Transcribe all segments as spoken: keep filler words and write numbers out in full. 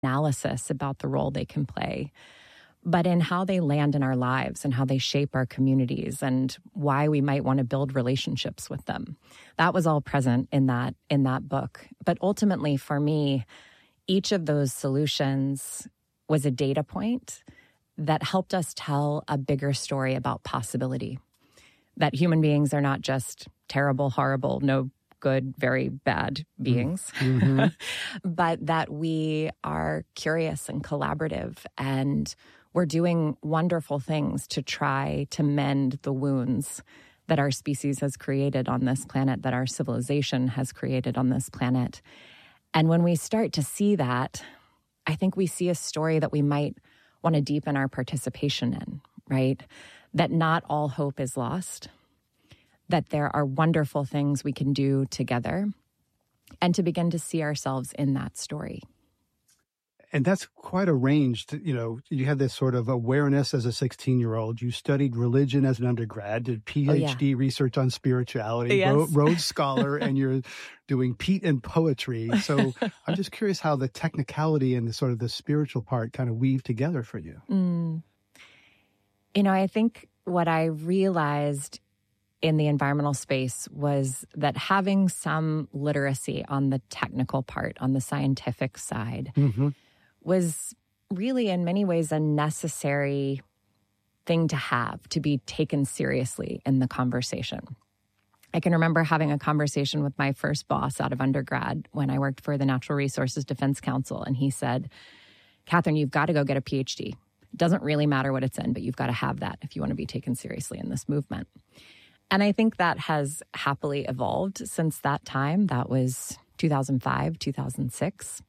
analysis about the role they can play, but in how they land in our lives and how they shape our communities and why we might want to build relationships with them. That was all present in that in that book. But ultimately, for me, each of those solutions was a data point that helped us tell a bigger story about possibility. That human beings are not just terrible, horrible, no good, very bad beings, mm-hmm. but that we are curious and collaborative, and we're doing wonderful things to try to mend the wounds that our species has created on this planet, that our civilization has created on this planet. And when we start to see that, I think we see a story that we might want to deepen our participation in, right? That not all hope is lost, that there are wonderful things we can do together, and to begin to see ourselves in that story. And that's quite a range. To, you know, you had this sort of awareness as a sixteen-year-old. You studied religion as an undergrad, did P H D oh, yeah. research on spirituality, yes. Ro- Rhodes Scholar, and you're doing Pete and poetry. So I'm just curious how the technicality and the sort of the spiritual part kind of weave together for you. Mm. You know, I think what I realized in the environmental space was that having some literacy on the technical part, on the scientific side, mm-hmm. was really in many ways a necessary thing to have, to be taken seriously in the conversation. I can remember having a conversation with my first boss out of undergrad when I worked for the Natural Resources Defense Council, and he said, "Catherine, you've got to go get a P H D. It doesn't really matter what it's in, but you've got to have that if you want to be taken seriously in this movement." And I think that has happily evolved since that time. That was two thousand five, two thousand six.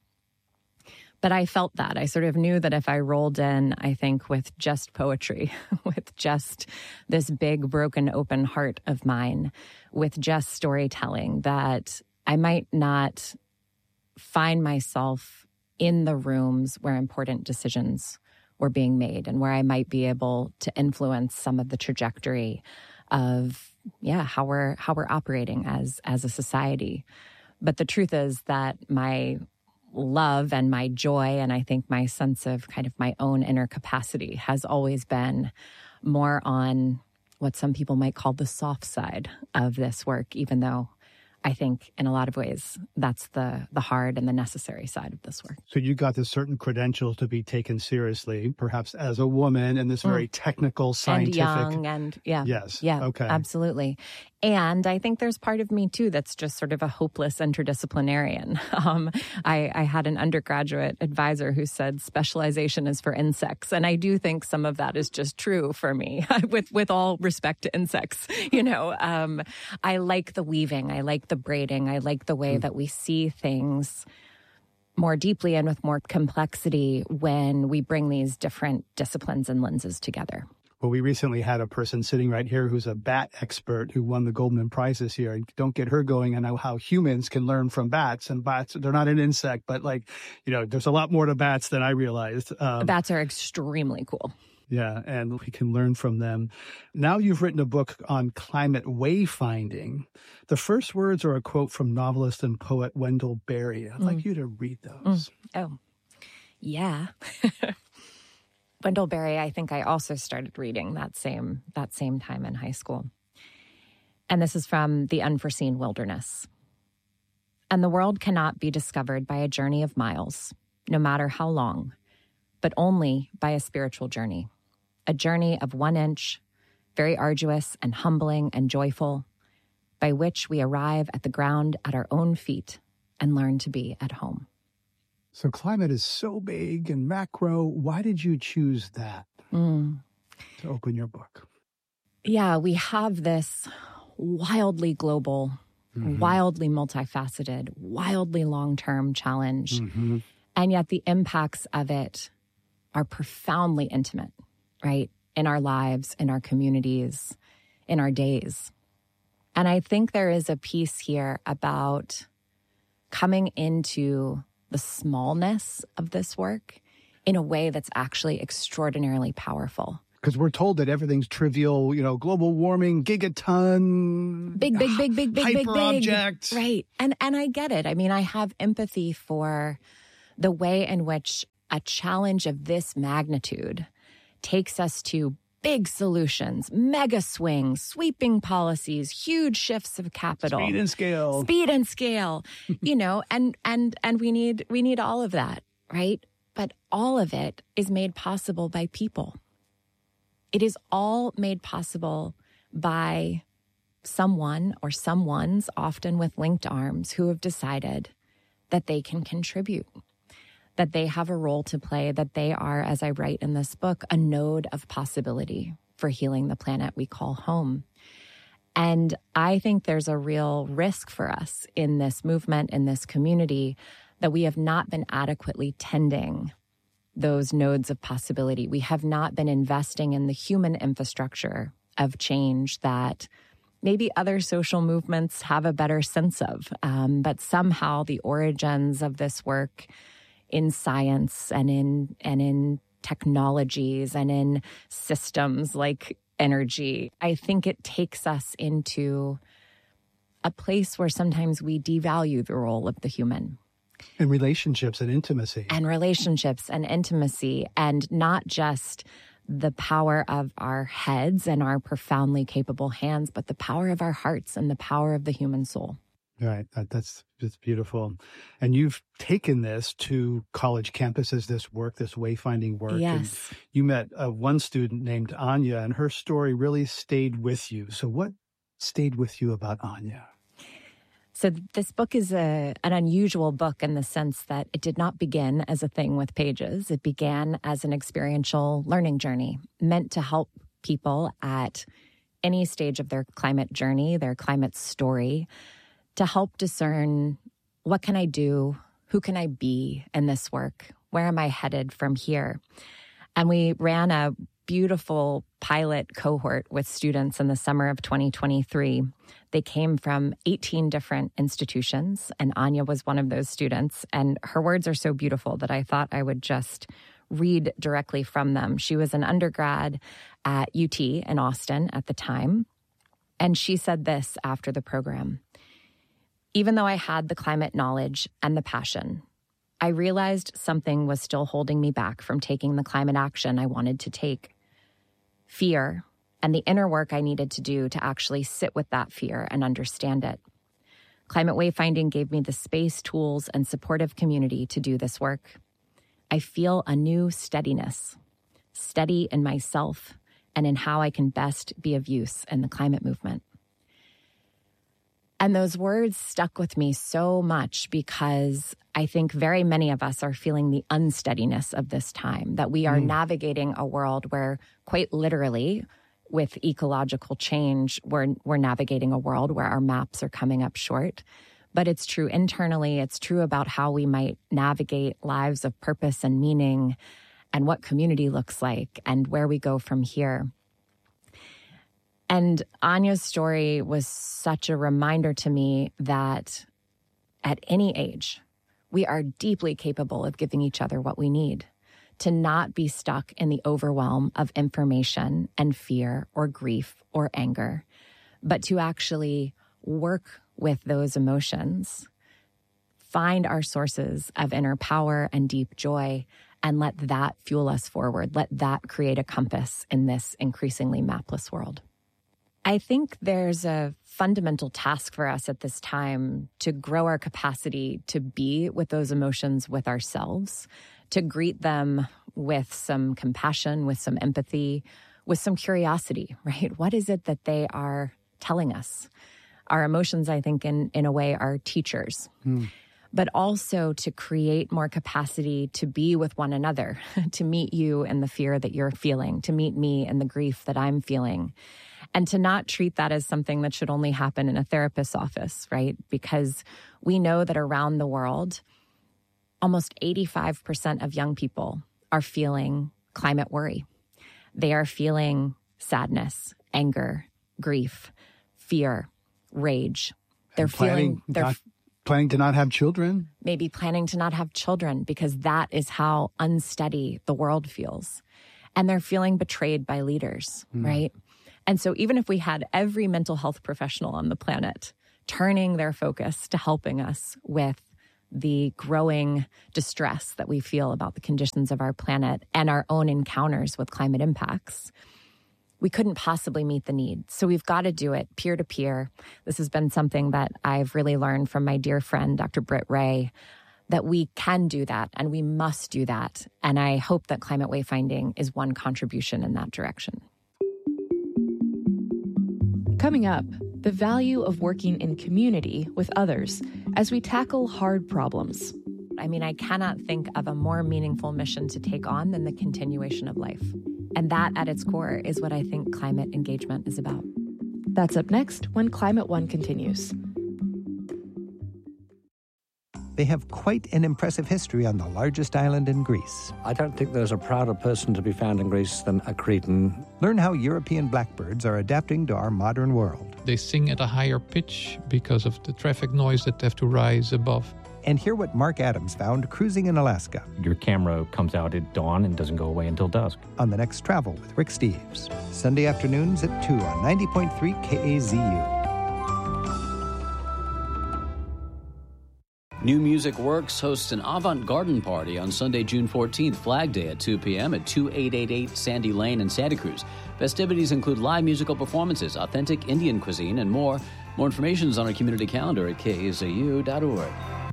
But I felt that. I sort of knew that if I rolled in, I think, with just poetry, with just this big, broken, open heart of mine, with just storytelling, that I might not find myself in the rooms where important decisions were being made and where I might be able to influence some of the trajectory of, yeah, how we're how we're operating as as a society. But the truth is that my love and my joy, and I think my sense of kind of my own inner capacity, has always been more on what some people might call the soft side of this work, even though I think in a lot of ways that's the the hard and the necessary side of this work. So you got this certain credentials to be taken seriously, perhaps as a woman in this very mm. technical, scientific... And young, and yeah. Yes. Yeah, okay. Absolutely. And I think there's part of me, too, that's just sort of a hopeless interdisciplinarian. Um, I, I had an undergraduate advisor who said specialization is for insects. And I do think some of that is just true for me, with, with all respect to insects. You know, um, I like the weaving. I like the braiding. I like the way mm. that we see things more deeply and with more complexity when we bring these different disciplines and lenses together. Well, we recently had a person sitting right here who's a bat expert who won the Goldman Prize this year. Don't get her going on how humans can learn from bats. And bats, they're not an insect, but like, you know, there's a lot more to bats than I realized. Um, bats are extremely cool. Yeah, and we can learn from them. Now you've written a book on climate wayfinding. The first words are a quote from novelist and poet Wendell Berry. I'd mm. like you to read those. Mm. Oh, yeah. Wendell Berry, I think I also started reading that same that same time in high school. And this is from The Unforeseen Wilderness. And the world cannot be discovered by a journey of miles, no matter how long, but only by a spiritual journey, a journey of one inch, very arduous and humbling and joyful, by which we arrive at the ground at our own feet and learn to be at home. So climate is so big and macro. Why did you choose that mm. to open your book? Yeah, we have this wildly global, mm-hmm. wildly multifaceted, wildly long-term challenge. Mm-hmm. And yet the impacts of it are profoundly intimate, right? In our lives, in our communities, in our days. And I think there is a piece here about coming into the smallness of this work in a way that's actually extraordinarily powerful. Because we're told that everything's trivial, you know, global warming, gigaton, big, big, big, big, big, hyper big, big. object. Right. And and I get it. I mean, I have empathy for the way in which a challenge of this magnitude takes us to big solutions, mega swings, sweeping policies, huge shifts of capital. Speed and scale. Speed and scale. you know, and and and we need we need all of that, right? But all of it is made possible by people. It is all made possible by someone or someones, often with linked arms, who have decided that they can contribute, that they have a role to play, that they are, as I write in this book, a node of possibility for healing the planet we call home. And I think there's a real risk for us in this movement, in this community, that we have not been adequately tending those nodes of possibility. We have not been investing in the human infrastructure of change that maybe other social movements have a better sense of. Um, but somehow the origins of this work in science and in and in technologies and in systems like energy, I think it takes us into a place where sometimes we devalue the role of the human. And relationships and intimacy. And relationships and intimacy, and not just the power of our heads and our profoundly capable hands, but the power of our hearts and the power of the human soul. Right. That, that's that's beautiful. And you've taken this to college campuses, this work, this wayfinding work. Yes. And you met uh, one student named Anya, and her story really stayed with you. So what stayed with you about Anya? So this book is a, an unusual book in the sense that it did not begin as a thing with pages. It began as an experiential learning journey meant to help people at any stage of their climate journey, their climate story, to help discern, what can I do? Who can I be in this work? Where am I headed from here? And we ran a beautiful pilot cohort with students in the summer of twenty twenty-three. They came from eighteen different institutions, and Anya was one of those students. And her words are so beautiful that I thought I would just read directly from them. She was an undergrad at U T in Austin at the time, and she said this after the program: even though I had the climate knowledge and the passion, I realized something was still holding me back from taking the climate action I wanted to take. Fear and the inner work I needed to do to actually sit with that fear and understand it. Climate Wayfinding gave me the space, tools, and supportive community to do this work. I feel a new steadiness, steady in myself and in how I can best be of use in the climate movement. And those words stuck with me so much because I think very many of us are feeling the unsteadiness of this time, that we are mm. navigating a world where, quite literally, with ecological change, we're, we're navigating a world where our maps are coming up short. But it's true internally. It's true about how we might navigate lives of purpose and meaning, and what community looks like, and where we go from here. And Anya's story was such a reminder to me that at any age, we are deeply capable of giving each other what we need, to not be stuck in the overwhelm of information and fear or grief or anger, but to actually work with those emotions, find our sources of inner power and deep joy, and let that fuel us forward. Let that create a compass in this increasingly mapless world. I think there's a fundamental task for us at this time to grow our capacity to be with those emotions with ourselves, to greet them with some compassion, with some empathy, with some curiosity, right? What is it that they are telling us? Our emotions, I think, in, in a way, are teachers. Mm. But also to create more capacity to be with one another, to meet you in the fear that you're feeling, to meet me in the grief that I'm feeling. And to not treat that as something that should only happen in a therapist's office, right? Because we know that around the world, almost eighty-five percent of young people are feeling climate worry. They are feeling sadness, anger, grief, fear, rage. They're planning, feeling... They're not, planning to not have children? Maybe planning to not have children, because that is how unsteady the world feels. And they're feeling betrayed by leaders, mm. right? And so even if we had every mental health professional on the planet turning their focus to helping us with the growing distress that we feel about the conditions of our planet and our own encounters with climate impacts, we couldn't possibly meet the need. So we've got to do it peer to peer. This has been something that I've really learned from my dear friend, Doctor Britt Ray, that we can do that and we must do that. And I hope that climate wayfinding is one contribution in that direction. Coming up, the value of working in community with others as we tackle hard problems. I mean, I cannot think of a more meaningful mission to take on than the continuation of life. And that, at its core, is what I think climate engagement is about. That's up next when Climate One continues. They have quite an impressive history on the largest island in Greece. I don't think there's a prouder person to be found in Greece than a Cretan. Learn how European blackbirds are adapting to our modern world. They sing at a higher pitch because of the traffic noise that they have to rise above. And hear what Mark Adams found cruising in Alaska. Your camera comes out at dawn and doesn't go away until dusk. On The Next Travel with Rick Steves. Sunday afternoons at two on ninety point three K A Z U. New Music Works hosts an Avant Garden party on Sunday, June fourteenth, Flag Day at two p.m. at twenty-eight eighty-eight Sandy Lane in Santa Cruz. Festivities include live musical performances, authentic Indian cuisine, and more. More information is on our community calendar at K A Z U dot org.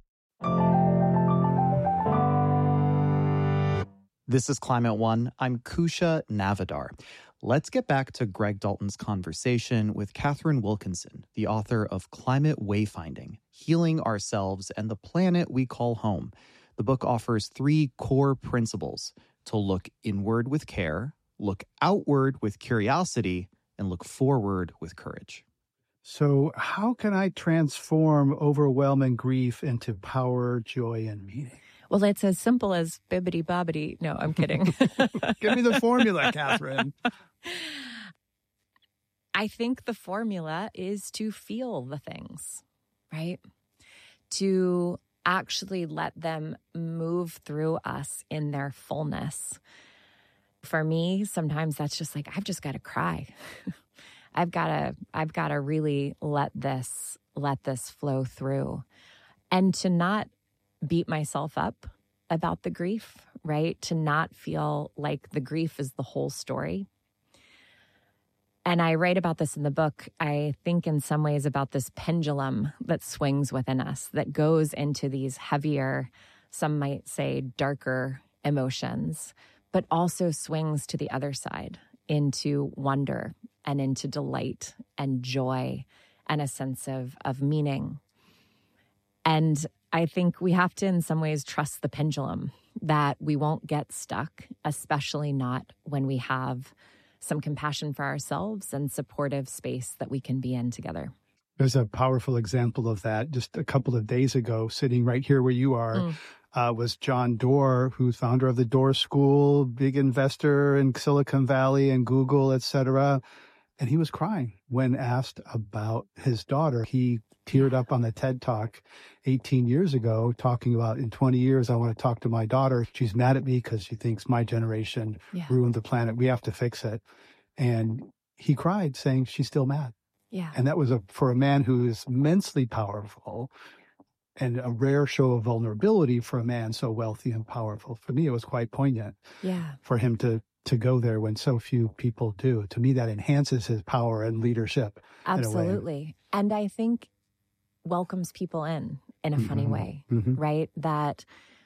This is Climate One. I'm Kusha Navadar. Let's get back to Greg Dalton's conversation with Catherine Wilkinson, the author of Climate Wayfinding, Healing Ourselves and the Planet We Call Home. The book offers three core principles: to look inward with care, look outward with curiosity, and look forward with courage. So how can I transform overwhelming grief into power, joy, and meaning? Well, it's as simple as bibbity bobbity. No, I'm kidding. Give me the formula, Catherine. I think the formula is to feel the things, right? To actually let them move through us in their fullness. For me, sometimes that's just like, I've just got to cry. I've got to, I've got to really let this, let this flow through. And to not beat myself up about the grief, right? To not feel like the grief is the whole story. And I write about this in the book. I think in some ways about this pendulum that swings within us, that goes into these heavier, some might say darker emotions, but also swings to the other side into wonder and into delight and joy and a sense of, of meaning. And I think we have to, in some ways, trust the pendulum, that we won't get stuck, especially not when we have some compassion for ourselves and supportive space that we can be in together. There's a powerful example of that. Just a couple of days ago, sitting right here where you are, mm. uh, was John Doerr, who's founder of the Doerr School, big investor in Silicon Valley and Google, et cetera. And he was crying when asked about his daughter. He teared up on the TED Talk eighteen years ago, talking about, in twenty years, I want to talk to my daughter. She's mad at me because she thinks my generation yeah. ruined the planet. We have to fix it. And he cried, saying she's still mad. Yeah. And that was a for a man who is immensely powerful and a rare show of vulnerability for a man so wealthy and powerful. For me, it was quite poignant. Yeah. For him to to go there when so few people do. To me, that enhances his power and leadership. Absolutely. And I think welcomes people in in a mm-hmm. funny way, mm-hmm. right? That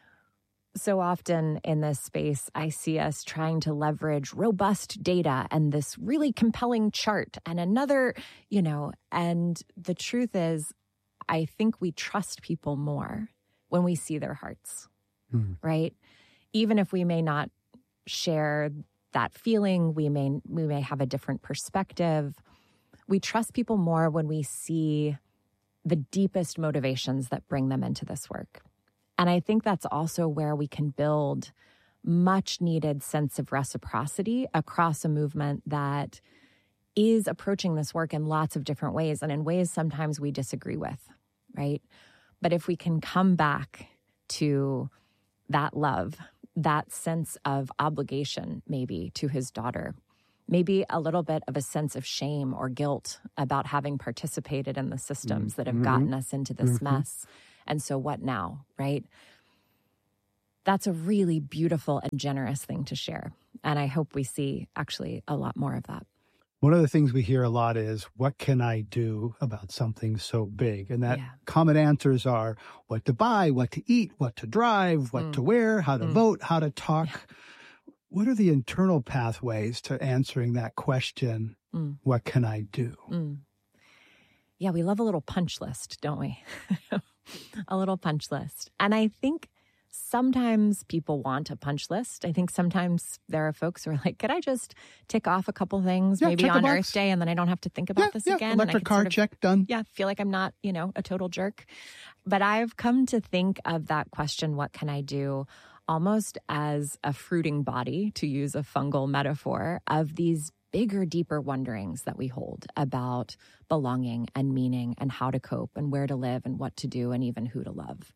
so often in this space, I see us trying to leverage robust data and this really compelling chart and another, you know, and the truth is, I think we trust people more when we see their hearts, mm-hmm. right? Even if we may not share that feeling, we may we may have a different perspective. We trust people more when we see the deepest motivations that bring them into this work. And I think that's also where we can build much needed sense of reciprocity across a movement that is approaching this work in lots of different ways and in ways sometimes we disagree with, right? But if we can come back to that love, that sense of obligation maybe to his daughter, maybe a little bit of a sense of shame or guilt about having participated in the systems mm-hmm. that have gotten us into this mm-hmm. mess, And so what now, right? That's a really beautiful and generous thing to share. And I hope we see actually a lot more of that. One of the things we hear a lot is, what can I do about something so big? And that yeah. common answers are what to buy, what to eat, what to drive, what mm. to wear, how to mm. vote, how to talk. Yeah. What are the internal pathways to answering that question, mm. what can I do? Mm. Yeah, we love a little punch list, don't we? A little punch list. And I think sometimes people want a punch list. I think sometimes there are folks who are like, could I just tick off a couple things yeah, maybe on Earth Day and then I don't have to think about yeah, this yeah. again? Electric and I car sort of, check, done. Yeah, feel like I'm not, you know, a total jerk. But I've come to think of that question, what can I do, almost as a fruiting body, to use a fungal metaphor, of these bigger, deeper wonderings that we hold about belonging and meaning and how to cope and where to live and what to do and even who to love.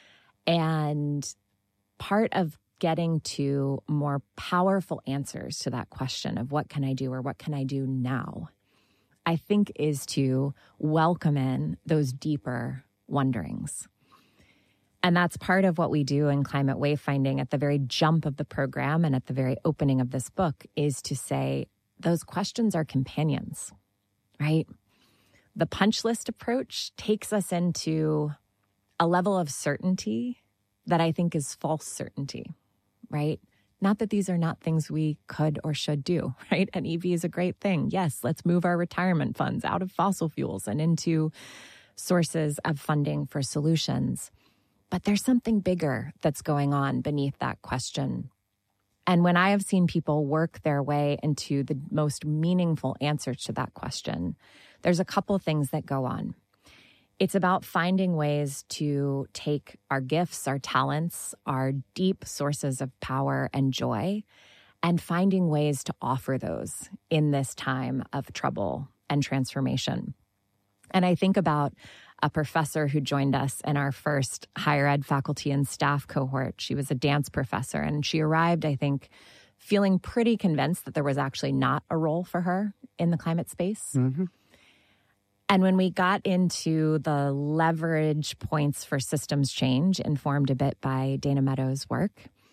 And part of getting to more powerful answers to that question of what can I do or what can I do now, I think, is to welcome in those deeper wonderings. And that's part of what we do in Climate Wayfinding at the very jump of the program and at the very opening of this book, is to say those questions are companions, right? The punch list approach takes us into a level of certainty that I think is false certainty, right? Not that these are not things we could or should do, right? An E V is a great thing. Yes, let's move our retirement funds out of fossil fuels and into sources of funding for solutions. But there's something bigger that's going on beneath that question. And when I have seen people work their way into the most meaningful answers to that question, there's a couple of things that go on. It's about finding ways to take our gifts, our talents, our deep sources of power and joy, and finding ways to offer those in this time of trouble and transformation. And I think about a professor who joined us in our first higher ed faculty and staff cohort. She was a dance professor, and she arrived, I think, feeling pretty convinced that there was actually not a role for her in the climate space. Mm-hmm. And when we got into the leverage points for systems change, informed a bit by Dana Meadows' work,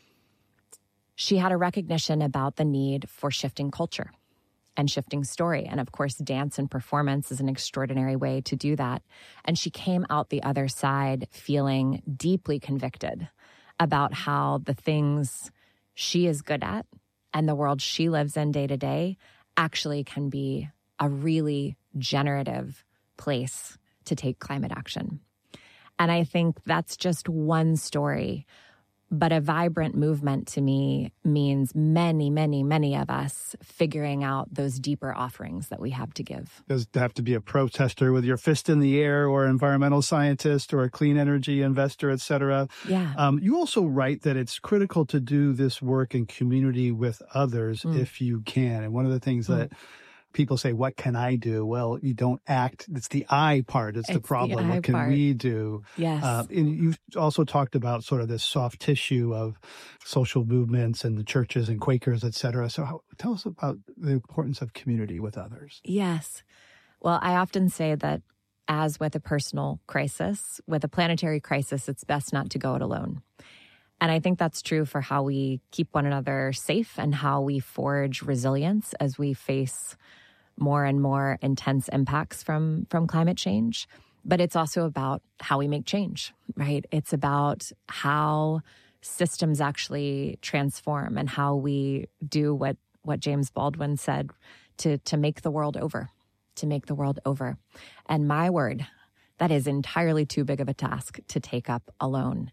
she had a recognition about the need for shifting culture and shifting story. And of course, dance and performance is an extraordinary way to do that. And she came out the other side feeling deeply convicted about how the things she is good at and the world she lives in day to day actually can be a really generative place to take climate action. And I think that's just one story. But a vibrant movement to me means many, many, many of us figuring out those deeper offerings that we have to give. Does it have to be a protester with your fist in the air, or environmental scientist, or a clean energy investor, et cetera? Yeah. Um, you also write that it's critical to do this work in community with others mm. if you can. And one of the things mm. that people say, what can I do? Well, you don't act. It's the I part. It's, it's the problem. The what can part. we do? Yes. Uh, and you also talked about sort of this soft tissue of social movements and the churches and Quakers, et cetera. So how, tell us about the importance of community with others. Yes. Well, I often say that as with a personal crisis, with a planetary crisis, it's best not to go it alone. And I think that's true for how we keep one another safe and how we forge resilience as we face more and more intense impacts from, from climate change. But it's also about how we make change, right? It's about how systems actually transform and how we do what, what James Baldwin said, to, to make the world over, to make the world over. And my word, that is entirely too big of a task to take up alone.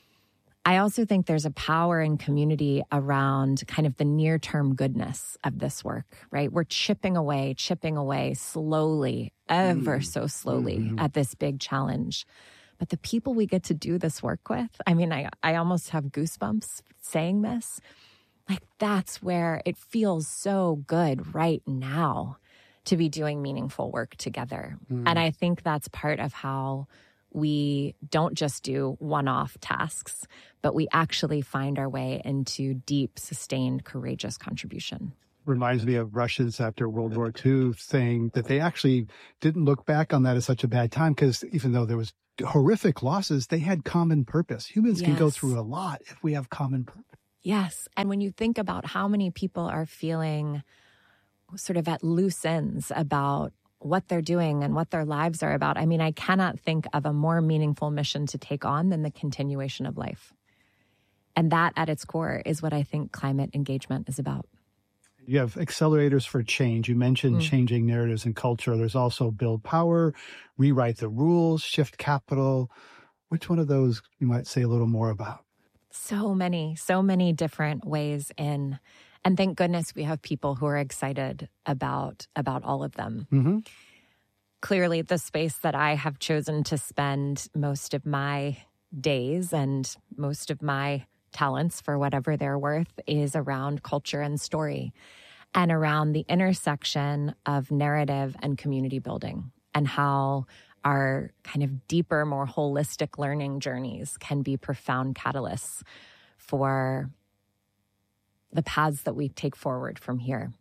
I also think there's a power in community around kind of the near-term goodness of this work, right? We're chipping away, chipping away slowly, ever mm. so slowly mm-hmm. at this big challenge. But the people we get to do this work with, I mean, I, I almost have goosebumps saying this. Like, that's where it feels so good right now to be doing meaningful work together. Mm. And I think that's part of how we don't just do one-off tasks, but we actually find our way into deep, sustained, courageous contribution. reminds me of Russians after World War Two saying that they actually didn't look back on that as such a bad time because even though there was horrific losses, they had common purpose. Humans yes. can go through a lot if we have common purpose. Yes. And when you think about how many people are feeling sort of at loose ends about what they're doing and what their lives are about, I mean, I cannot think of a more meaningful mission to take on than the continuation of life. And that at its core is what I think climate engagement is about. You have accelerators for change. You mentioned mm. changing narratives and culture. There's also build power, rewrite the rules, shift capital. Which one of those you might say a little more about? So many, so many different ways in. And thank goodness we have people who are excited about, about all of them. Mm-hmm. Clearly, the space that I have chosen to spend most of my days and most of my talents, for whatever they're worth, is around culture and story and around the intersection of narrative and community building and how our kind of deeper, more holistic learning journeys can be profound catalysts for the paths that we take forward from here.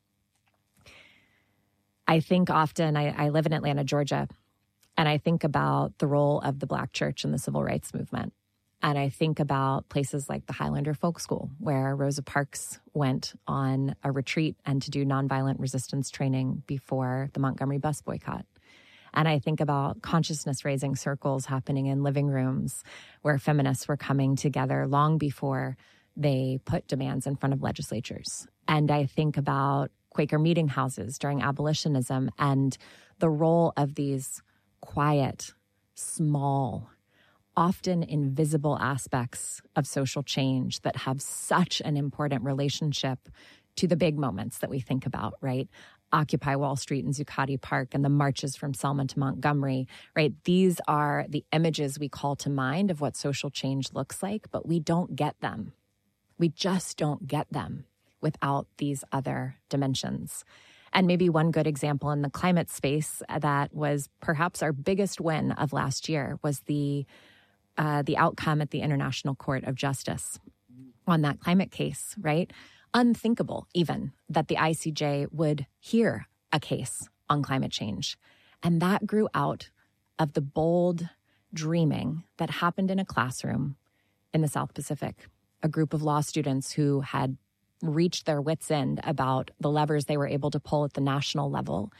I think often, I, I live in Atlanta, Georgia, and I think about the role of the Black church in the civil rights movement. And I think about places like the Highlander Folk School, where Rosa Parks went on a retreat and to do nonviolent resistance training before the Montgomery bus boycott. And I think about consciousness-raising circles happening in living rooms where feminists were coming together long before they put demands in front of legislatures. And I think about Quaker meeting houses during abolitionism and the role of these quiet, small, often invisible aspects of social change that have such an important relationship to the big moments that we think about, right? Occupy Wall Street and Zuccotti Park and the marches from Selma to Montgomery, right? These are the images we call to mind of what social change looks like, but we don't get them. We just don't get them without these other dimensions. And maybe one good example in the climate space that was perhaps our biggest win of last year was the uh, the outcome at the International Court of Justice on that climate case, right? Unthinkable even that the I C J would hear a case on climate change. And that grew out of the bold dreaming that happened in a classroom in the South Pacific. A group of law students who had reached their wits' end about the levers they were able to pull at the national level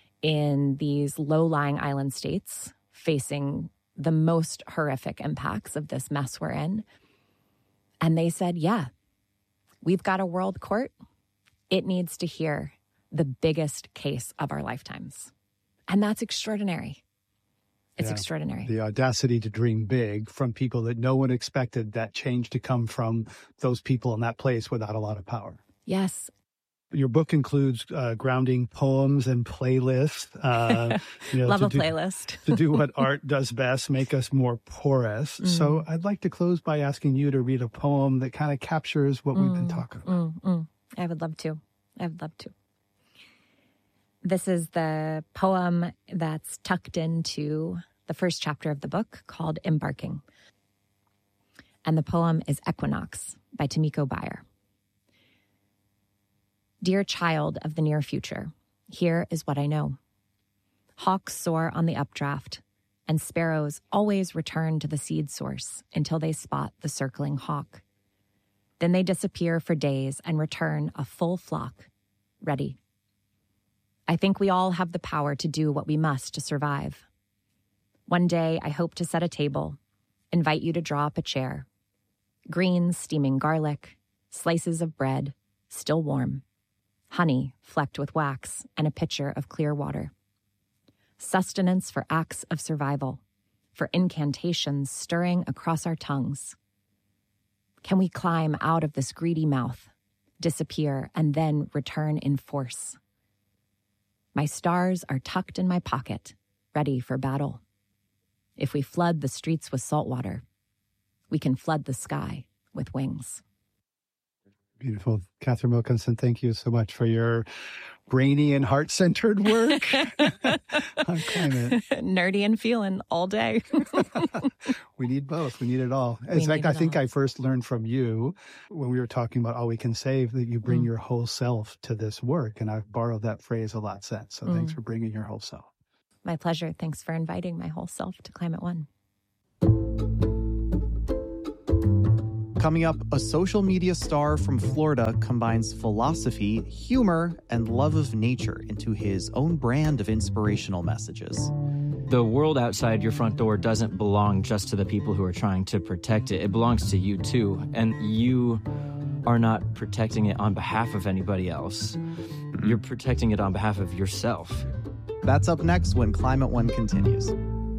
in these low-lying island states facing the most horrific impacts of this mess we're in. And they said, yeah, we've got a world court. It needs to hear the biggest case of our lifetimes. And that's extraordinary. It's yeah, extraordinary. The audacity to dream big from people that no one expected that change to come from those people in that place without a lot of power. Yes. Your book includes uh, grounding poems and playlists. Uh, you know, Love a do, playlist. to do what art does best, make us more porous. Mm. So I'd like to close by asking you to read a poem that kind of captures what mm. we've been talking about. Mm, mm. I would love to. I would love to. This is the poem that's tucked into the first chapter of the book called Embarking. And the poem is Equinox by Tomiko Bayer. Dear child of the near future, here is what I know. Hawks soar on the updraft, and sparrows always return to the seed source until they spot the circling hawk. Then they disappear for days and return a full flock, ready. I think we all have the power to do what we must to survive. One day, I hope to set a table, invite you to draw up a chair. Greens steaming garlic, slices of bread, still warm. Honey flecked with wax, and a pitcher of clear water. Sustenance for acts of survival, for incantations stirring across our tongues. Can we climb out of this greedy mouth, disappear, and then return in force? My stars are tucked in my pocket, ready for battle. If we flood the streets with salt water, we can flood the sky with wings. Beautiful. Catherine Wilkinson, thank you so much for your brainy and heart-centered work on climate. Nerdy and feeling all day. We need both. We need it all. In We fact, need I it think all. I first learned from you when we were talking about All We Can Save that you bring Mm. your whole self to this work. And I've borrowed that phrase a lot since. So Mm. thanks for bringing your whole self. My pleasure. Thanks for inviting my whole self to Climate One. Coming up, a social media star from Florida combines philosophy, humor, and love of nature into his own brand of inspirational messages. The world outside your front door doesn't belong just to the people who are trying to protect it. It belongs to you too. And you are not protecting it on behalf of anybody else. You're protecting it on behalf of yourself. That's up next when Climate One continues.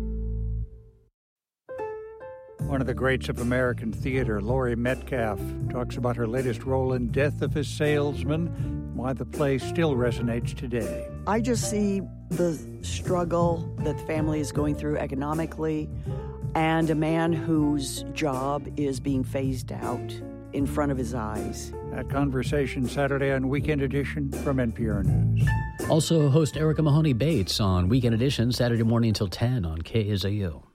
One of the greats of American theater, Laurie Metcalf, talks about her latest role in Death of a Salesman, why the play still resonates today. I just see the struggle that the family is going through economically and a man whose job is being phased out in front of his eyes. That conversation Saturday on Weekend Edition from N P R News. Also, host Erica Mahoney Bates on Weekend Edition, Saturday morning until ten on K A Z U.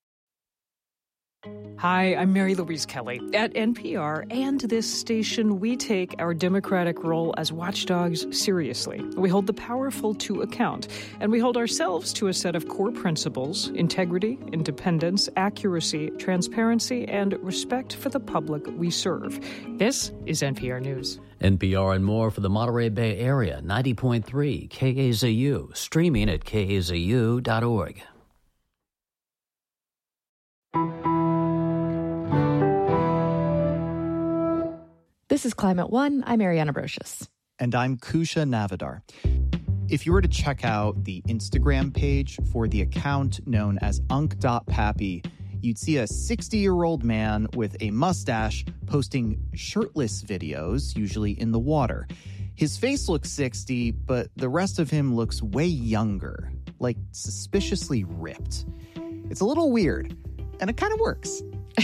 Hi, I'm Mary Louise Kelly. At N P R and this station, we take our democratic role as watchdogs seriously. We hold the powerful to account, and we hold ourselves to a set of core principles: integrity, independence, accuracy, transparency, and respect for the public we serve. This is N P R News. N P R and more for the Monterey Bay area, ninety point three K A Z U, streaming at K A Z U dot org. This is Climate One. I'm Ariana Brocious. And I'm Kusha Navidar. If you were to check out the Instagram page for the account known as unk dot pappy, you'd see a sixty-year-old man with a mustache posting shirtless videos, usually in the water. His face looks sixty, but the rest of him looks way younger, like suspiciously ripped. It's a little weird, and it kind of works.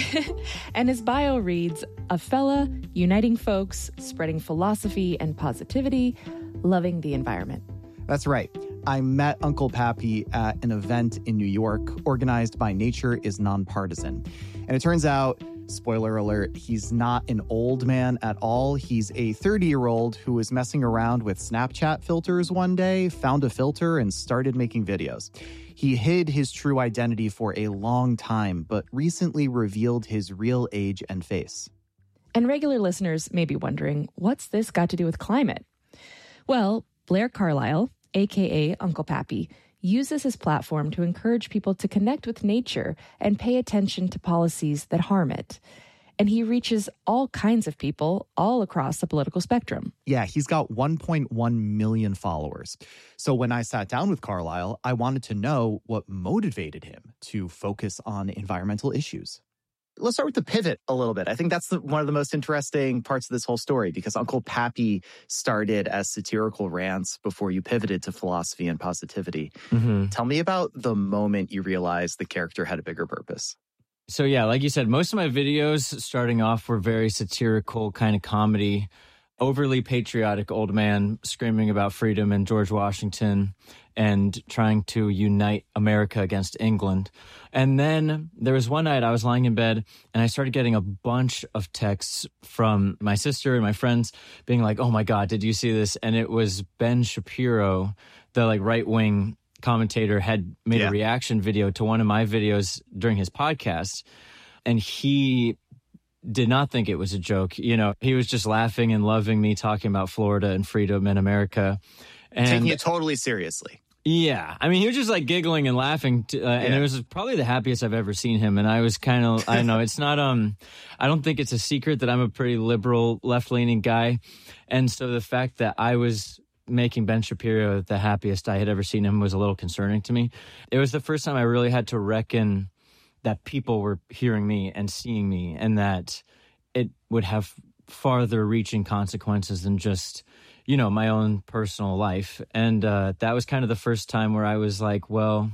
And his bio reads, a fella uniting folks, spreading philosophy and positivity, loving the environment. That's right. I met Uncle Pappy at an event in New York organized by Nature is Nonpartisan. And it turns out, spoiler alert, he's not an old man at all. He's a thirty-year-old who was messing around with Snapchat filters one day, found a filter, and started making videos. He hid his true identity for a long time, but recently revealed his real age and face. And regular listeners may be wondering, what's this got to do with climate? Well, Blair Carlisle, a k a. Uncle Pappy, uses his platform to encourage people to connect with nature and pay attention to policies that harm it. And he reaches all kinds of people all across the political spectrum. Yeah, he's got one point one million followers. So when I sat down with Carlisle, I wanted to know what motivated him to focus on environmental issues. Let's start with the pivot a little bit. I think that's the, one of the most interesting parts of this whole story, because Uncle Pappy started as satirical rants before you pivoted to philosophy and positivity. Mm-hmm. Tell me about the moment you realized the character had a bigger purpose. So yeah, like you said, most of my videos starting off were very satirical, kind of comedy, overly patriotic old man screaming about freedom and George Washington and trying to unite America against England. And then there was one night I was lying in bed and I started getting a bunch of texts from my sister and my friends being like, oh my God, did you see this? And it was Ben Shapiro, the like right-wing commentator, had made Yeah. a reaction video to one of my videos during his podcast. And he did not think it was a joke. You know, he was just laughing and loving me talking about Florida and freedom and America. And Taking it totally seriously. yeah, I mean, he was just like giggling and laughing, to, uh, and Yeah. it was probably the happiest I've ever seen him. And I was kind of, I don't know, it's not, um, I don't think it's a secret that I'm a pretty liberal, left-leaning guy. And so the fact that I was making Ben Shapiro the happiest I had ever seen him was a little concerning to me. It was the first time I really had to reckon that people were hearing me and seeing me, and that it would have farther reaching consequences than just, you know, my own personal life. And uh, that was kind of the first time where I was like, well,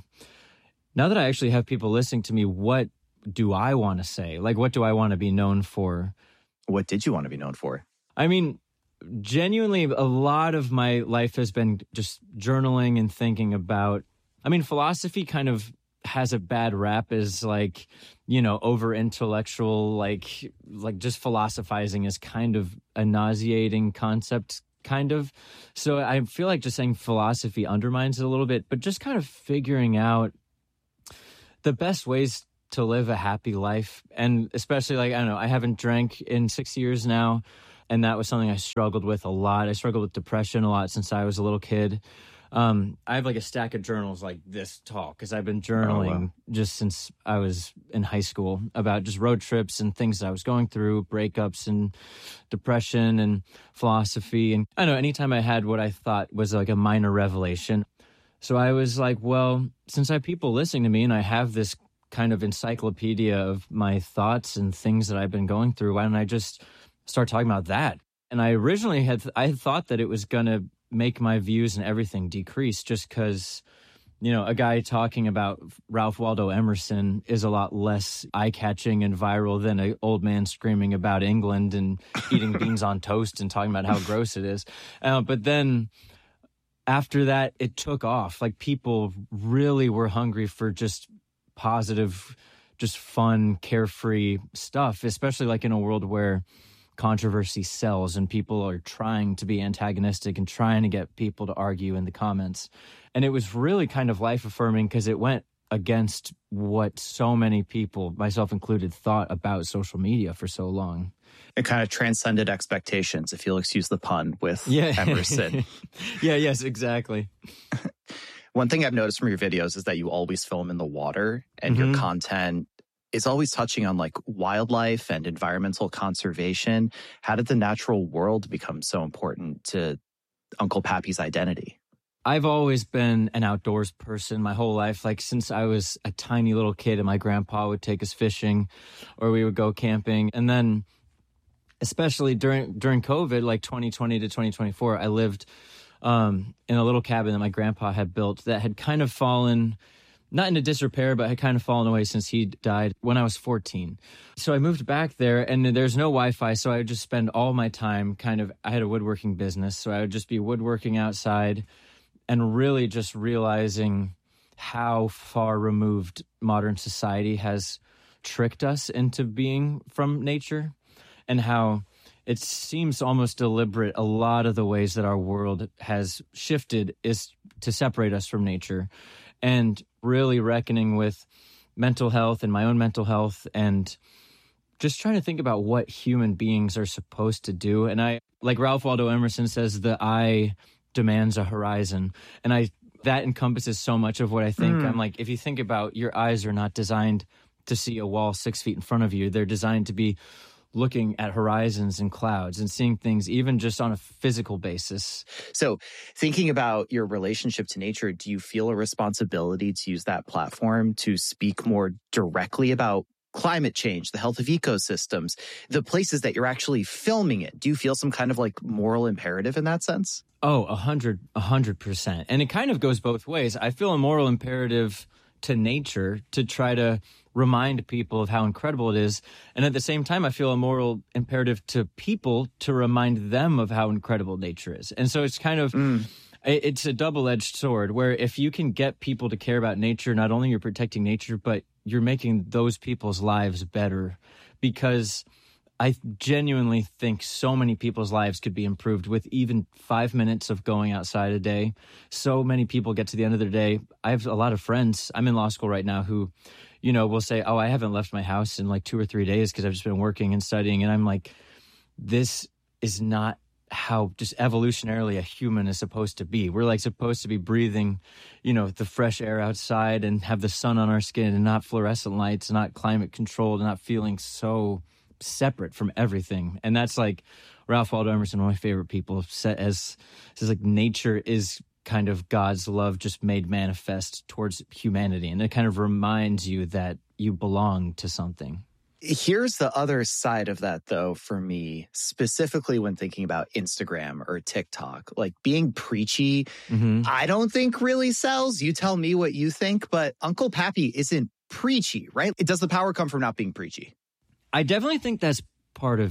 now that I actually have people listening to me, what do I want to say? Like, what do I want to be known for? What did you want to be known for? I mean, genuinely, a lot of my life has been just journaling and thinking about, I mean, philosophy kind of has a bad rap as like, you know, over intellectual, like, like just philosophizing is kind of a nauseating concept, kind of. So I feel like just saying philosophy undermines it a little bit, but just kind of figuring out the best ways to live a happy life. And especially like, I don't know, I haven't drank in six years now. And that was something I struggled with a lot. I struggled with depression a lot since I was a little kid. Um, I have like a stack of journals like this tall because I've been journaling oh, wow. just since I was in high school about just road trips and things that I was going through, breakups and depression and philosophy. And I don't know, anytime I had what I thought was like a minor revelation. So I was like, well, since I have people listening to me and I have this kind of encyclopedia of my thoughts and things that I've been going through, why don't I just start talking about that? And I originally had, I had thought that it was going to make my views and everything decrease just because, you know, a guy talking about Ralph Waldo Emerson is a lot less eye-catching and viral than an old man screaming about England and eating beans on toast and talking about how gross it is. Uh, but then after that, it took off. Like people really were hungry for just positive, just fun, carefree stuff, especially like in a world where controversy sells and people are trying to be antagonistic and trying to get people to argue in the comments. And it was really kind of life-affirming because it went against what so many people, myself included, thought about social media for so long. It kind of transcended expectations, if you'll excuse the pun, with yeah. Emerson. yeah, yes, exactly. One thing I've noticed from your videos is that you always film in the water, and mm-hmm. your content is always touching on like wildlife and environmental conservation. How did the natural world become so important to Uncle Pappy's identity? I've always been an outdoors person my whole life. Like since I was a tiny little kid and my grandpa would take us fishing or we would go camping. And then especially during during COVID, like twenty twenty to twenty twenty-four, I lived um, in a little cabin that my grandpa had built that had kind of fallen, not into disrepair, but had kind of fallen away since he died when I was fourteen. So I moved back there and there's no Wi-Fi. So I would just spend all my time kind of, I had a woodworking business. So I would just be woodworking outside and really just realizing how far removed modern society has tricked us into being from nature and how it seems almost deliberate. A lot of the ways that our world has shifted is to separate us from nature, and really reckoning with mental health and my own mental health and just trying to think about what human beings are supposed to do. And I, like Ralph Waldo Emerson says, the eye demands a horizon. And I, that encompasses so much of what I think. Mm. I'm like, if you think about, your eyes are not designed to see a wall six feet in front of you. They're designed to be looking at horizons and clouds and seeing things even just on a physical basis. So thinking about your relationship to nature, do you feel a responsibility to use that platform to speak more directly about climate change, the health of ecosystems, the places that you're actually filming it? Do you feel some kind of like moral imperative in that sense? Oh, a hundred, a hundred percent. And it kind of goes both ways. I feel a moral imperative to nature to try to remind people of how incredible it is. And at the same time, I feel a moral imperative to people to remind them of how incredible nature is. And so it's kind of, mm. it's a double-edged sword where if you can get people to care about nature, not only you're protecting nature, but you're making those people's lives better, because I genuinely think so many people's lives could be improved with even five minutes of going outside a day. So many people get to the end of their day. I have a lot of friends. I'm in law school right now who, you know, will say, oh, I haven't left my house in like two or three days because I've just been working and studying. And I'm like, this is not how just evolutionarily a human is supposed to be. We're like supposed to be breathing, you know, the fresh air outside and have the sun on our skin and not fluorescent lights, not climate controlled, and not feeling so separate from everything. And that's like Ralph Waldo Emerson, one of my favorite people, said as says like nature is kind of God's love just made manifest towards humanity. And it kind of reminds you that you belong to something. Here's the other side of that, though, for me, specifically when thinking about Instagram or TikTok. Like being preachy, mm-hmm. I don't think really sells. You tell me what you think, but Uncle Pappy isn't preachy, right? Does the power come from not being preachy? I definitely think that's part of it.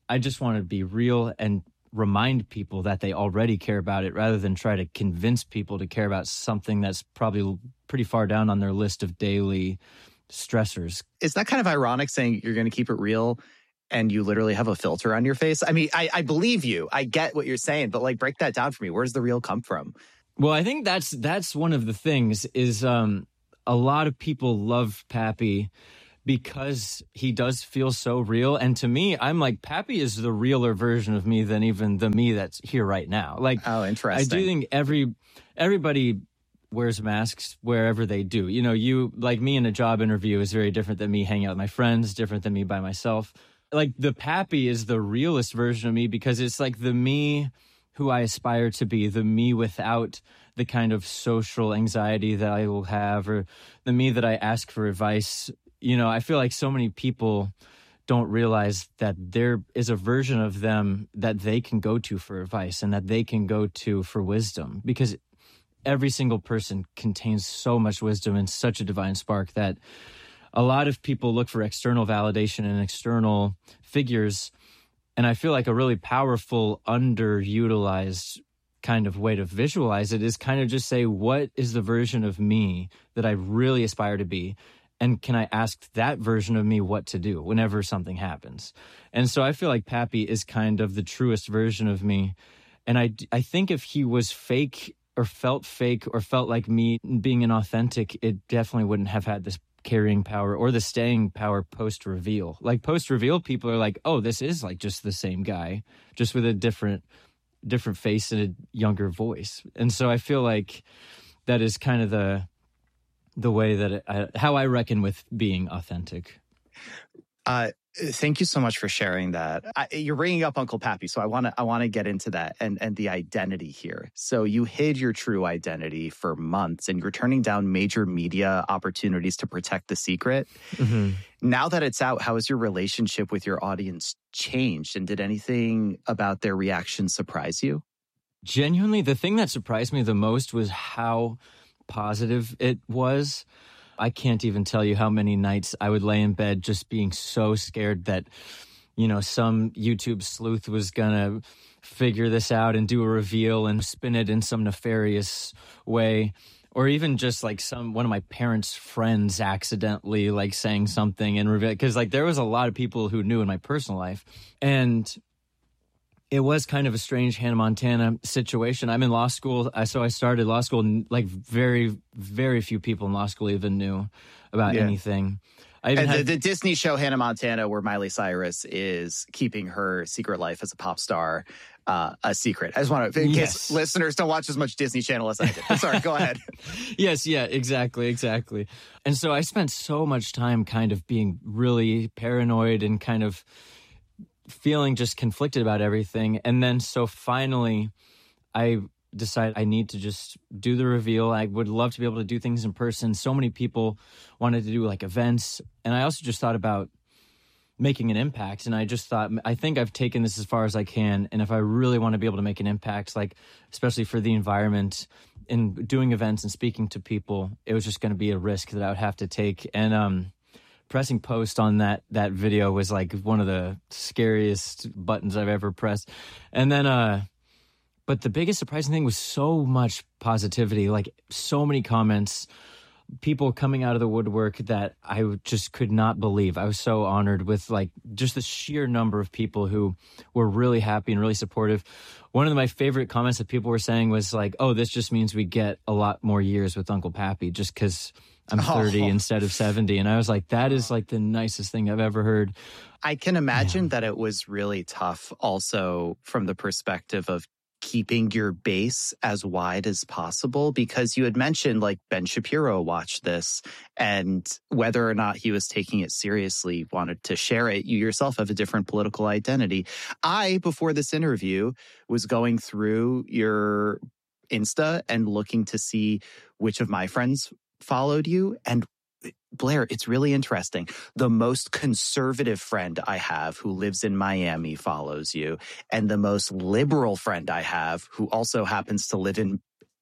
I just want to be real and remind people that they already care about it rather than try to convince people to care about something that's probably pretty far down on their list of daily stressors. Is that kind of ironic saying you're going to keep it real and you literally have a filter on your face? I mean, I, I believe you. I get what you're saying, but like break that down for me. Where's the real come from? Well, I think that's that's one of the things is um, a lot of people love Pappy because he does feel so real. And to me, I'm like, Pappy is the realer version of me than even the me that's here right now. Like, oh, interesting. I do think every everybody wears masks wherever they do. You know, you, like me in a job interview is very different than me hanging out with my friends, different than me by myself. Like the Pappy is the realest version of me because it's like the me who I aspire to be, the me without the kind of social anxiety that I will have, or the me that I ask for advice. You know, I feel like so many people don't realize that there is a version of them that they can go to for advice and that they can go to for wisdom, because every single person contains so much wisdom and such a divine spark that a lot of people look for external validation and external figures. And I feel like a really powerful, underutilized kind of way to visualize it is kind of just say, what is the version of me that I really aspire to be? And can I ask that version of me what to do whenever something happens? And so I feel like Pappy is kind of the truest version of me. And I, I think if he was fake or felt fake or felt like me being inauthentic, it definitely wouldn't have had this carrying power or the staying power post-reveal. Like post-reveal, people are like, oh, this is like just the same guy, just with a different different face and a younger voice. And so I feel like that is kind of the the way that it, I, how I reckon with being authentic. Uh, thank you so much for sharing that. I, you're bringing up Uncle Pappy, so I want to I want to get into that and and the identity here. So you hid your true identity for months, and you're turning down major media opportunities to protect the secret. Mm-hmm. Now that it's out, how has your relationship with your audience changed, and did anything about their reaction surprise you? Genuinely, the thing that surprised me the most was how positive it was. I can't even tell you how many nights I would lay in bed just being so scared that, you know, some YouTube sleuth was gonna figure this out and do a reveal and spin it in some nefarious way. Or even just like some one of my parents' friends accidentally like saying something and reveal, because like there was a lot of people who knew in my personal life. And it was kind of a strange Hannah Montana situation. I'm in law school, so I started law school, and like very, very few people in law school even knew about yeah. anything. I even and had, the, the Disney show Hannah Montana, where Miley Cyrus is keeping her secret life as a pop star uh, a secret. I just want to, in yes. case listeners don't watch as much Disney Channel as I did. Sorry, go ahead. Yes, yeah, exactly, exactly. And so I spent so much time kind of being really paranoid and kind of feeling just conflicted about everything. And then so finally I decided I need to just do the reveal. I would love to be able to do things in person. So many people wanted to do like events. And I also just thought about making an impact. And I just thought, I think I've taken this as far as I can. And if I really want to be able to make an impact, like especially for the environment in doing events and speaking to people, it was just going to be a risk that I would have to take. And, um, pressing post on that that video was like one of the scariest buttons I've ever pressed. And then, uh, but the biggest surprising thing was so much positivity, like so many comments, people coming out of the woodwork that I just could not believe. I was so honored with like just the sheer number of people who were really happy and really supportive. One of my favorite comments that people were saying was like, oh, this just means we get a lot more years with Uncle Pappy just because I'm thirty oh. instead of seventy. And I was like, that is like the nicest thing I've ever heard. I can imagine yeah. that it was really tough also from the perspective of keeping your base as wide as possible, because you had mentioned like Ben Shapiro watched this, and whether or not he was taking it seriously, wanted to share it. You yourself have a different political identity. I, before this interview, was going through your Insta and looking to see which of my friends followed you. And Blair, it's really interesting. The most conservative friend I have who lives in Miami follows you. And the most liberal friend I have who also happens to live in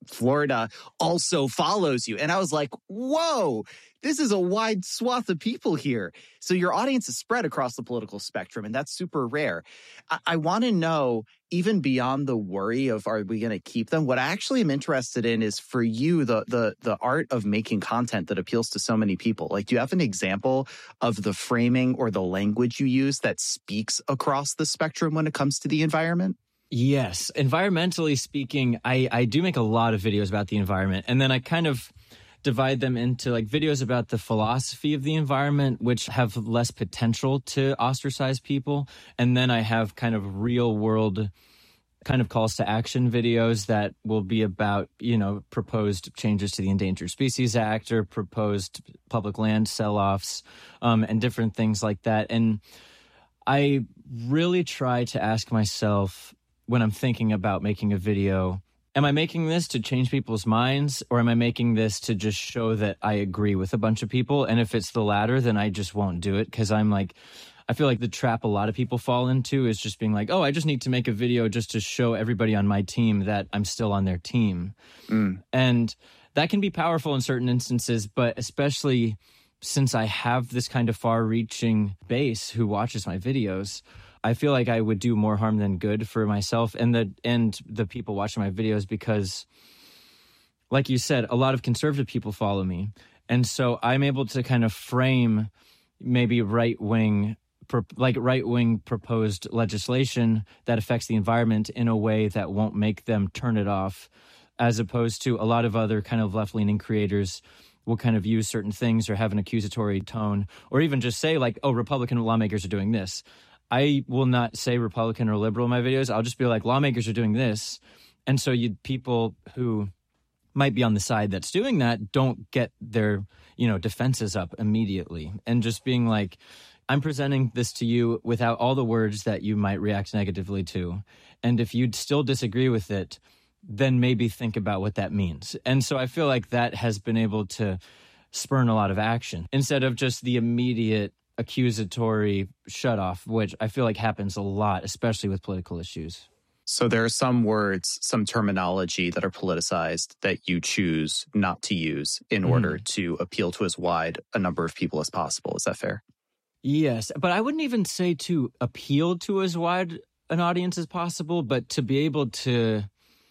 Florida also follows you. And I was like, whoa, this is a wide swath of people here. So your audience is spread across the political spectrum, and that's super rare. I, I want to know, even beyond the worry of are we going to keep them, what I actually am interested in is for you, the the the art of making content that appeals to so many people. Like, do you have an example of the framing or the language you use that speaks across the spectrum when it comes to the environment? Yes. Environmentally speaking, I, I do make a lot of videos about the environment. And then I kind of divide them into like videos about the philosophy of the environment, which have less potential to ostracize people. And then I have kind of real world kind of calls to action videos that will be about, you know, proposed changes to the Endangered Species Act or proposed public land sell-offs, um, and different things like that. And I really try to ask myself, when I'm thinking about making a video, am I making this to change people's minds, or am I making this to just show that I agree with a bunch of people? And if it's the latter, then I just won't do it, because I'm like, I feel like the trap a lot of people fall into is just being like, oh, I just need to make a video just to show everybody on my team that I'm still on their team. Mm. And that can be powerful in certain instances, but especially since I have this kind of far-reaching base who watches my videos, I feel like I would do more harm than good for myself and the and the people watching my videos, because, like you said, a lot of conservative people follow me. And so I'm able to kind of frame maybe right-wing, like right-wing proposed legislation that affects the environment in a way that won't make them turn it off, as opposed to a lot of other kind of left-leaning creators will kind of use certain things or have an accusatory tone, or even just say like, oh, Republican lawmakers are doing this. I will not say Republican or liberal in my videos. I'll just be like, lawmakers are doing this. And so you people who might be on the side that's doing that don't get their, you know, defenses up immediately. And just being like, I'm presenting this to you without all the words that you might react negatively to. And if you'd still disagree with it, then maybe think about what that means. And so I feel like that has been able to spurn a lot of action instead of just the immediate accusatory shutoff, which I feel like happens a lot, especially with political issues. So there are some words, some terminology that are politicized that you choose not to use in mm. order to appeal to as wide a number of people as possible. Is that fair? Yes, but I wouldn't even say to appeal to as wide an audience as possible, but to be able to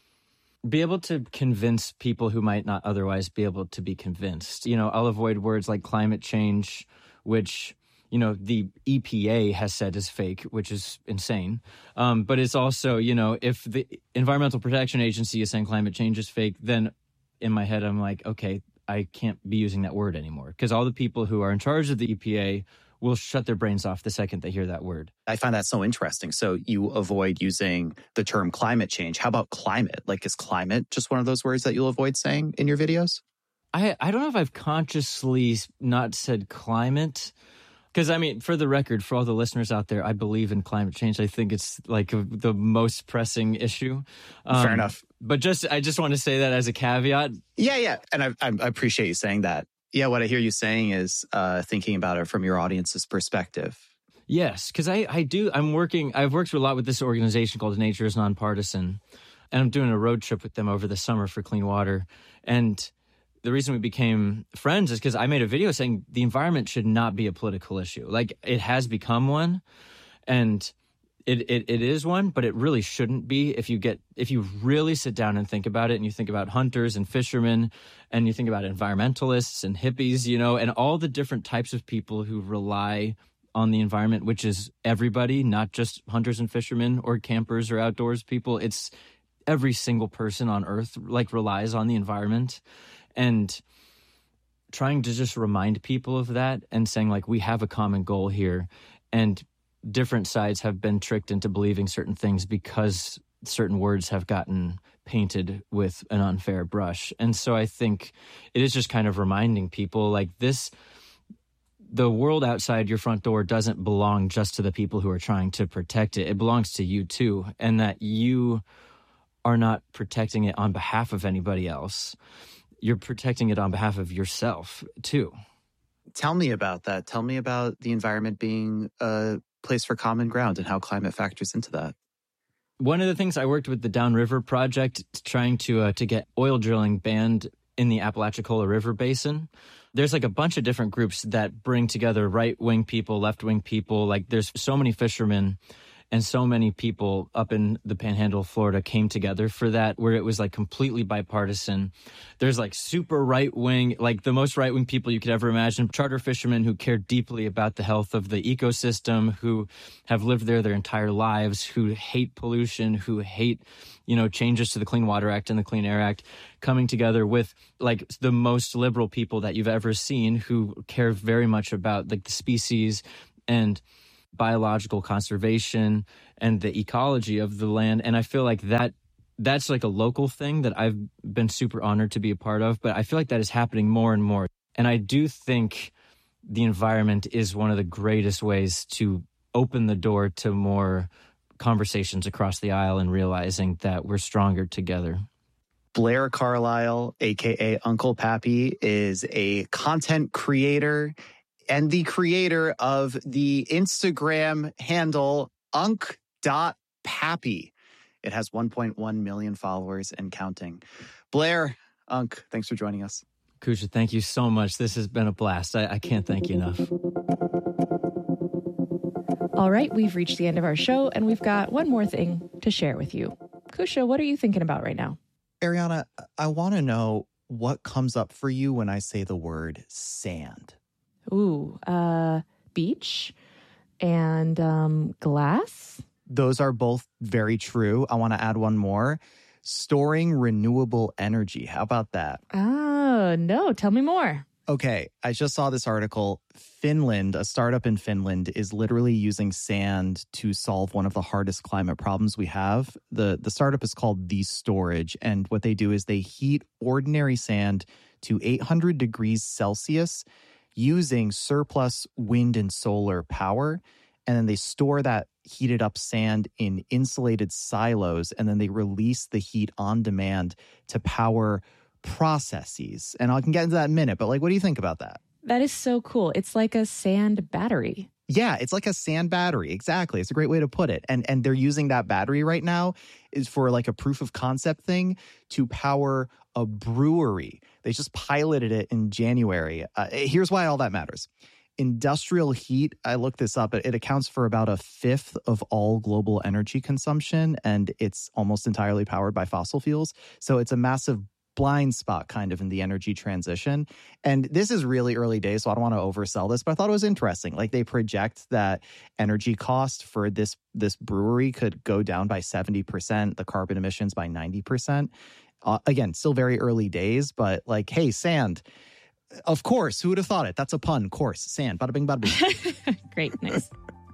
be able to convince people who might not otherwise be able to be convinced. You know, I'll avoid words like climate change, which, you know, the E P A has said is fake, which is insane. Um, but it's also, you know, if the Environmental Protection Agency is saying climate change is fake, then in my head, I'm like, okay, I can't be using that word anymore, because all the people who are in charge of the E P A will shut their brains off the second they hear that word. I find that so interesting. So you avoid using the term climate change. How about climate? Like, is climate just one of those words that you'll avoid saying in your videos? I, I don't know if I've consciously not said climate. Because, I mean, for the record, for all the listeners out there, I believe in climate change. I think it's like a, the most pressing issue. Um, Fair enough. But just I just want to say that as a caveat. Yeah, yeah. And I, I appreciate you saying that. Yeah, what I hear you saying is uh, thinking about it from your audience's perspective. Yes, because I, I do. I'm working. I've worked a lot with this organization called Nature is Nonpartisan. And I'm doing a road trip with them over the summer for clean water. And the reason we became friends is because I made a video saying the environment should not be a political issue. Like, it has become one, and it, it it is one, but it really shouldn't be. If you get if you really sit down and think about it, and you think about hunters and fishermen, and you think about environmentalists and hippies, you know, and all the different types of people who rely on the environment, which is everybody, not just hunters and fishermen or campers or outdoors people. It's every single person on Earth, like, relies on the environment. And trying to just remind people of that and saying, like, we have a common goal here, and different sides have been tricked into believing certain things because certain words have gotten painted with an unfair brush. And so I think it is just kind of reminding people, like, this, the world outside your front door doesn't belong just to the people who are trying to protect it. It belongs to you too, and that you are not protecting it on behalf of anybody else. You're protecting it on behalf of yourself, too. Tell me about that. Tell me about the environment being a place for common ground and how climate factors into that. One of the things I worked with the Downriver Project, trying to uh, to get oil drilling banned in the Apalachicola River Basin. There's like a bunch of different groups that bring together right-wing people, left-wing people. Like there's so many fishermen and so many people up in the Panhandle of Florida came together for that, where it was like completely bipartisan. There's like super right-wing, like the most right-wing people you could ever imagine, charter fishermen who care deeply about the health of the ecosystem, who have lived there their entire lives, who hate pollution, who hate, you know, changes to the Clean Water Act and the Clean Air Act, coming together with like the most liberal people that you've ever seen who care very much about like the species and biological conservation and the ecology of the land. And I feel like that that's like a local thing that I've been super honored to be a part of, but I feel like that is happening more and more. And I do think the environment is one of the greatest ways to open the door to more conversations across the aisle and realizing that we're stronger together. Blair Carlisle, a k a. Uncle Pappy, is a content creator and the creator of the Instagram handle unk dot pappy. It has one point one million followers and counting. Blair, Unk, thanks for joining us. Kusha, thank you so much. This has been a blast. I, I can't thank you enough. All right, we've reached the end of our show, and we've got one more thing to share with you. Kusha, what are you thinking about right now? Ariana, I want to know what comes up for you when I say the word sand. Ooh, uh, beach and um, glass. Those are both very true. I want to add one more. Storing renewable energy. How about that? Oh, no. Tell me more. Okay, I just saw this article. Finland, a startup in Finland, is literally using sand to solve one of the hardest climate problems we have. The, the startup is called The Storage, and what they do is they heat ordinary sand to eight hundred degrees Celsius using surplus wind and solar power, and then they store that heated up sand in insulated silos, and then they release the heat on demand to power processes. And I can get into that in a minute, but like, what do you think about that? That is so cool. It's like a sand battery. Yeah, it's like a sand battery. Exactly. It's a great way to put it. And and they're using that battery right now is for like a proof of concept thing to power a brewery. They just piloted it in January. Uh, here's why all that matters. Industrial heat, I looked this up, it, it accounts for about a fifth of all global energy consumption, and it's almost entirely powered by fossil fuels. So it's a massive blind spot kind of in the energy transition. And this is really early days, so I don't want to oversell this, but I thought it was interesting. Like they project that energy cost for this this brewery could go down by seventy percent, the carbon emissions by ninety percent. Uh, again, still very early days, but like, hey, sand. Of course, who would have thought it? That's a pun, course. Sand, bada bing, bada bing. Great, nice.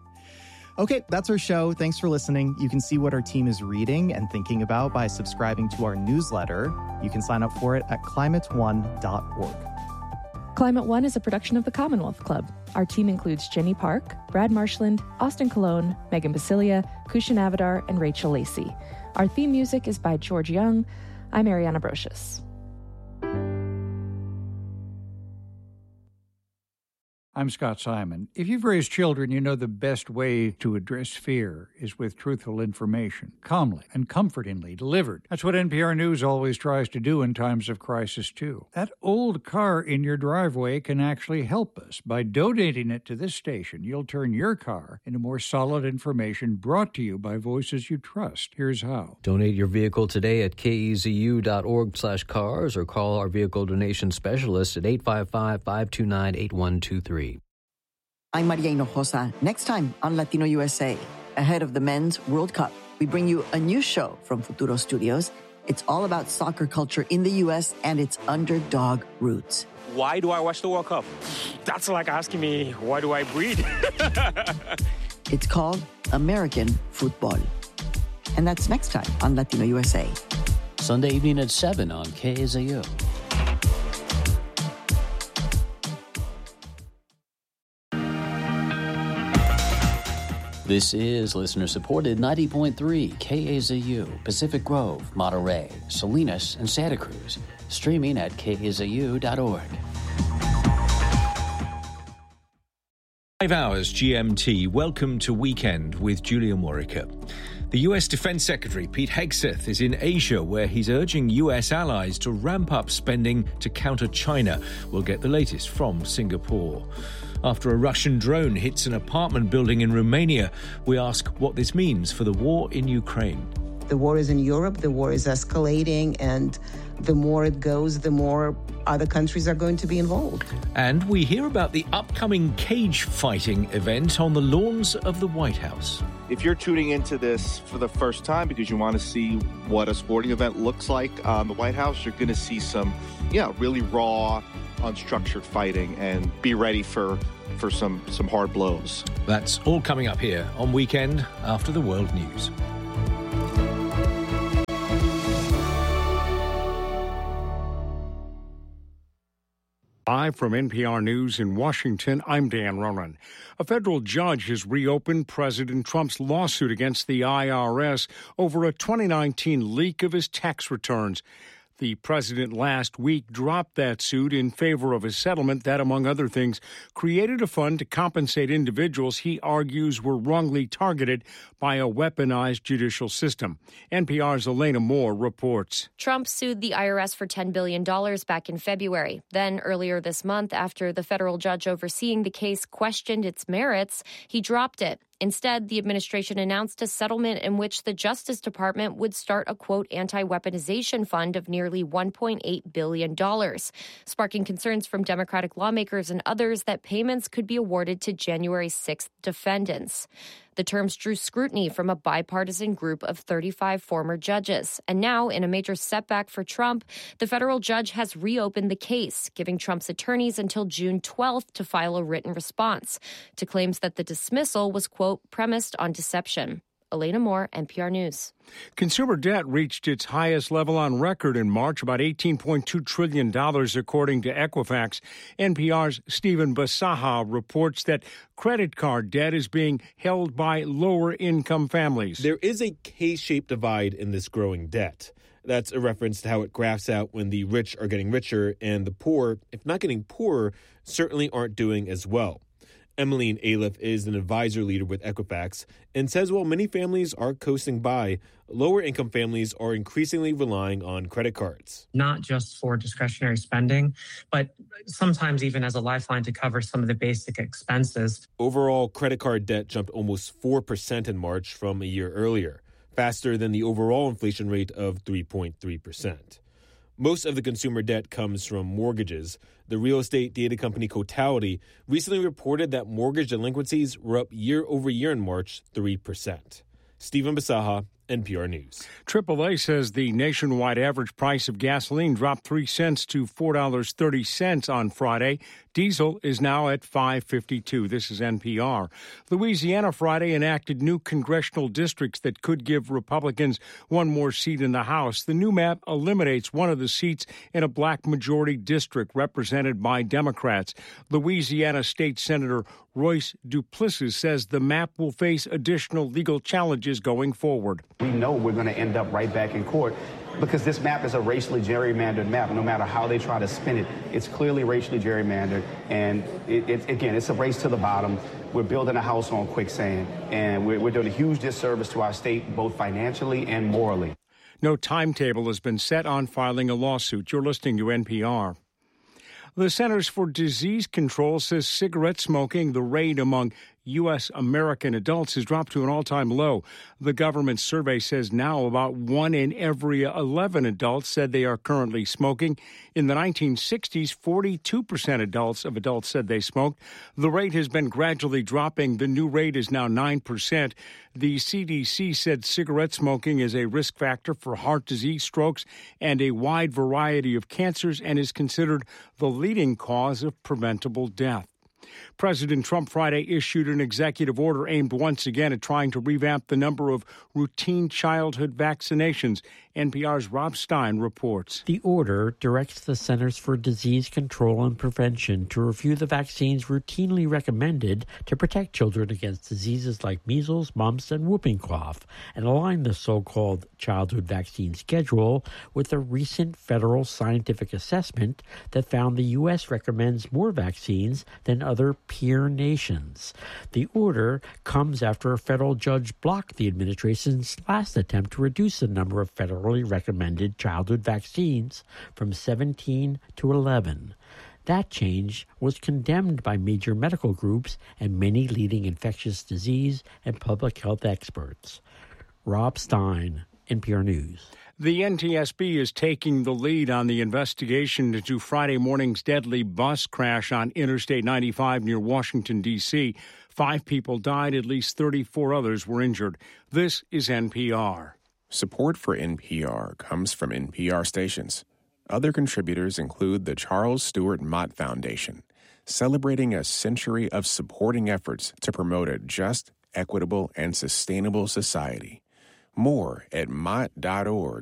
Okay, that's our show. Thanks for listening. You can see what our team is reading and thinking about by subscribing to our newsletter. You can sign up for it at climate one dot org. Climate One is a production of the Commonwealth Club. Our team includes Jenny Park, Brad Marshland, Austin Colon, Megan Basilia, Kusha Navidar, and Rachel Lacey. Our theme music is by George Young. I'm Ariana Brocious. I'm Scott Simon. If you've raised children, you know the best way to address fear is with truthful information, calmly and comfortingly delivered. That's what N P R News always tries to do in times of crisis, too. That old car in your driveway can actually help us. By donating it to this station, you'll turn your car into more solid information brought to you by voices you trust. Here's how. Donate your vehicle today at kezu.org slash cars or call our vehicle donation specialist at eight five five, five two nine, eight one two three. I'm Maria Hinojosa. Next time on Latino U S A, ahead of the Men's World Cup, we bring you a new show from Futuro Studios. It's all about soccer culture in the U S and its underdog roots. Why do I watch the World Cup? That's like asking me, why do I breathe? It's called American Football. And that's next time on Latino U S A. Sunday evening at seven on K A Z U. This is listener-supported ninety point three K A Z U, Pacific Grove, Monterey, Salinas, and Santa Cruz. Streaming at K A Z U dot org. Five hours G M T. Welcome to Weekend with Julia Morica. The U S Defense Secretary Pete Hegseth is in Asia, where he's urging U S allies to ramp up spending to counter China. We'll get the latest from Singapore. After a Russian drone hits an apartment building in Romania, we ask what this means for the war in Ukraine. The war is in Europe, the war is escalating, and the more it goes, the more other countries are going to be involved. And we hear about the upcoming cage fighting event on the lawns of the White House. If you're tuning into this for the first time because you want to see what a sporting event looks like on the White House, you're going to see some, yeah, really raw, unstructured fighting, and be ready for, for some, some hard blows. That's all coming up here on Weekend After the World News. Live from N P R News in Washington, I'm Dan Ronan. A federal judge has reopened President Trump's lawsuit against the I R S over a twenty nineteen leak of his tax returns. The president last week dropped that suit in favor of a settlement that, among other things, created a fund to compensate individuals he argues were wrongly targeted by a weaponized judicial system. N P R's Elena Moore reports. Trump sued the I R S for ten billion dollars back in February. Then, earlier this month, after the federal judge overseeing the case questioned its merits, he dropped it. Instead, the administration announced a settlement in which the Justice Department would start a, quote, anti-weaponization fund of nearly one point eight billion dollars, sparking concerns from Democratic lawmakers and others that payments could be awarded to January sixth defendants. The terms drew scrutiny from a bipartisan group of thirty-five former judges. And now, in a major setback for Trump, the federal judge has reopened the case, giving Trump's attorneys until June twelfth to file a written response to claims that the dismissal was, quote, premised on deception. Elena Moore, N P R News. Consumer debt reached its highest level on record in March, about eighteen point two trillion dollars, according to Equifax. N P R's Stephen Basaha reports that credit card debt is being held by lower-income families. There is a K-shaped divide in this growing debt. That's a reference to how it graphs out when the rich are getting richer and the poor, if not getting poorer, certainly aren't doing as well. Emmeline Aliff is an advisor leader with Equifax and says while many families are coasting by, lower-income families are increasingly relying on credit cards. Not just for discretionary spending, but sometimes even as a lifeline to cover some of the basic expenses. Overall, credit card debt jumped almost four percent in March from a year earlier, faster than the overall inflation rate of three point three percent. Most of the consumer debt comes from mortgages. The real estate data company Cotality recently reported that mortgage delinquencies were up year over year in March, three percent. Stephen Basaha, N P R News. triple A says the nationwide average price of gasoline dropped three cents to four dollars and thirty cents on Friday. Diesel is now at five dollars and fifty-two cents. This is N P R. Louisiana Friday enacted new congressional districts that could give Republicans one more seat in the House. The new map eliminates one of the seats in a black majority district represented by Democrats. Louisiana State Senator Royce Duplessis says the map will face additional legal challenges going forward. We know we're going to end up right back in court because this map is a racially gerrymandered map. No matter how they try to spin it, it's clearly racially gerrymandered. And it, it, again, it's a race to the bottom. We're building a house on quicksand, and we're, we're doing a huge disservice to our state, both financially and morally. No timetable has been set on filing a lawsuit. You're listening to N P R. The Centers for Disease Control says cigarette smoking, the rate among U S American adults, has dropped to an all-time low. The government survey says now about one in every eleven adults said they are currently smoking. In the nineteen sixties, forty-two percent adults of adults said they smoked. The rate has been gradually dropping. The new rate is now nine percent. The C D C said cigarette smoking is a risk factor for heart disease, strokes, and a wide variety of cancers, and is considered the leading cause of preventable death. President Trump Friday issued an executive order aimed once again at trying to revamp the number of routine childhood vaccinations. N P R's Rob Stein reports. The order directs the Centers for Disease Control and Prevention to review the vaccines routinely recommended to protect children against diseases like measles, mumps, and whooping cough, and align the so-called childhood vaccine schedule with a recent federal scientific assessment that found the U S recommends more vaccines than other other peer nations. The order comes after a federal judge blocked the administration's last attempt to reduce the number of federally recommended childhood vaccines from seventeen to eleven. That change was condemned by major medical groups and many leading infectious disease and public health experts. Rob Stein, N P R News. The N T S B is taking the lead on the investigation into Friday morning's deadly bus crash on Interstate ninety-five near Washington, D C Five people died, at least thirty-four others were injured. This is N P R. Support for N P R comes from N P R stations. Other contributors include the Charles Stewart Mott Foundation, celebrating a century of supporting efforts to promote a just, equitable, and sustainable society. More at mott dot org